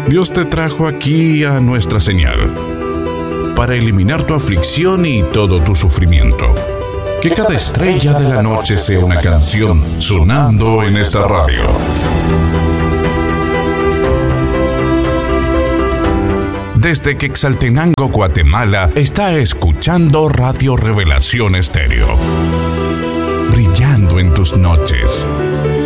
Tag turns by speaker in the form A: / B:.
A: Dios te trajo aquí a nuestra señal para eliminar tu aflicción y todo tu sufrimiento. Que cada estrella de la noche sea una canción sonando en esta radio. Desde Quetzaltenango, Guatemala, está escuchando Radio Revelación Estéreo. Brillando en tus noches.